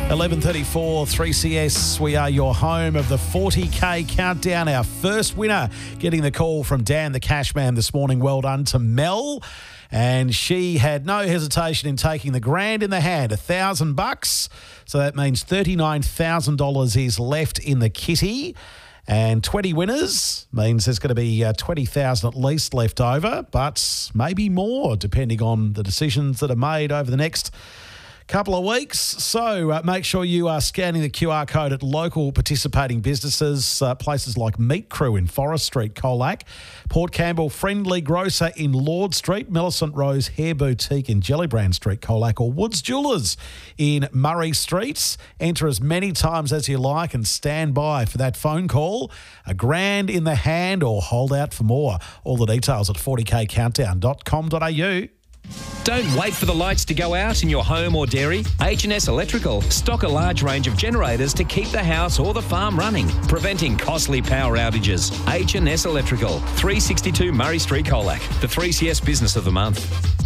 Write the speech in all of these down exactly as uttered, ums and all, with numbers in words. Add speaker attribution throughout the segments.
Speaker 1: eleven thirty-four, three C S. We are your home of the forty K countdown. Our first winner getting the call from Dan the Cashman this morning. Well done to Mel. And she had no hesitation in taking the grand in the hand, a thousand bucks. So that means thirty-nine thousand dollars is left in the kitty. And twenty winners means there's going to be uh, twenty thousand dollars at least left over, but maybe more depending on the decisions that are made over the next couple of weeks. So uh, make sure you are scanning the Q R code at local participating businesses, uh, places like Meat Crew in Forest Street, Colac, Port Campbell Friendly Grocer in Lord Street, Millicent Rose Hair Boutique in Gellibrand Street, Colac, or Woods Jewellers in Murray Street. Enter as many times as you like and stand by for that phone call. A grand in the hand or hold out for more. All the details at forty k countdown dot com dot a u.
Speaker 2: Don't wait for the lights to go out in your home or dairy. H and S Electrical stock a large range of generators to keep the house or the farm running, preventing costly power outages. H and S Electrical, three sixty-two Murray Street, Colac, the three C S Business of the Month.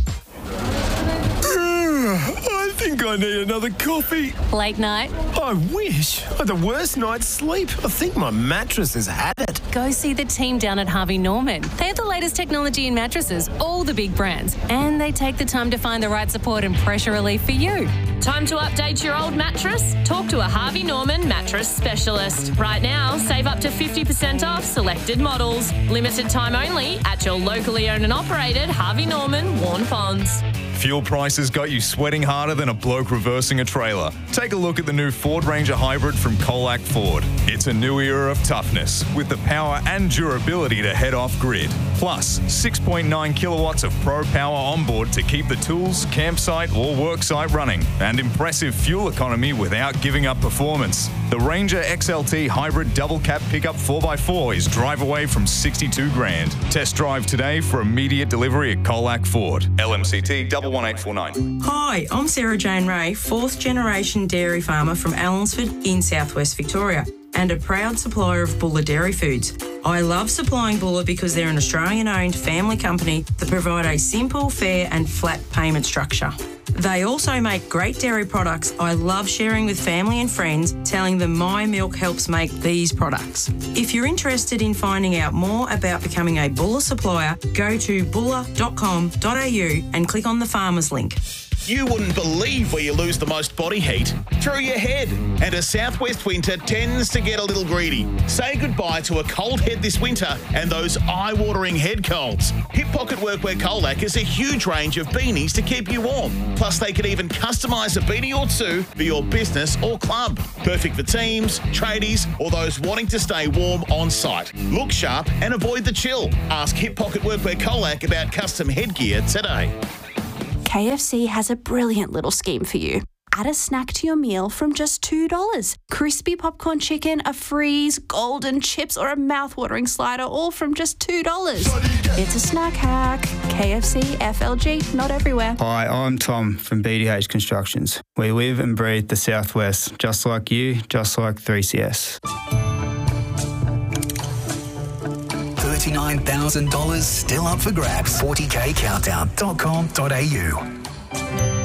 Speaker 3: I think I need another coffee.
Speaker 4: Late night?
Speaker 3: I wish. I had the worst night's sleep. I think my mattress has had it.
Speaker 4: Go see the team down at Harvey Norman. They have the latest technology in mattresses, all the big brands, and they take the time to find the right support and pressure relief for you.
Speaker 5: Time to update your old mattress? Talk to a Harvey Norman mattress specialist. Right now, save up to fifty percent off selected models. Limited time only at your locally owned and operated Harvey Norman, Warn Ponds.
Speaker 6: Fuel prices got you sweating harder than a bloke reversing a trailer. Take a look at the new Ford Ranger Hybrid from Colac Ford. It's a new era of toughness with the power and durability to head off grid. Plus, six point nine kilowatts of pro power onboard to keep the tools, campsite or worksite running, and impressive fuel economy without giving up performance. The Ranger X L T Hybrid Double Cab Pickup four by four is drive away from sixty-two grand. Test drive today for immediate delivery at Colac Ford. L M C T one one eight four nine.
Speaker 7: Hi, I'm Sarah Jane Ray, fourth generation dairy farmer from Allensford in southwest Victoria, and a proud supplier of Bulla Dairy Foods. I love supplying Bulla because they're an Australian-owned family company that provide a simple, fair and flat payment structure. They also make great dairy products I love sharing with family and friends, telling them my milk helps make these products. If you're interested in finding out more about becoming a Bulla supplier, go to bulla dot com dot a u and click on the farmers link.
Speaker 8: You wouldn't believe where you lose the most body heat. Through your head. And a southwest winter tends to get a little greedy. Say goodbye to a cold head this winter and those eye-watering head colds. Hip Pocket Workwear Colac has a huge range of beanies to keep you warm. Plus, they can even customise a beanie or two for your business or club. Perfect for teams, tradies, or those wanting to stay warm on site. Look sharp and avoid the chill. Ask Hip Pocket Workwear Colac about custom headgear today.
Speaker 9: K F C has a brilliant little scheme for you. Add a snack to your meal from just two dollars. Crispy popcorn chicken, a freeze, golden chips or a mouth-watering slider, all from just two dollars. It's a snack hack. K F C, F L G, not everywhere.
Speaker 10: Hi, I'm Tom from B D H Constructions. We live and breathe the Southwest, just like you, just like three C S.
Speaker 11: thirty-nine thousand dollars still up for grabs. forty k countdown dot com dot a u.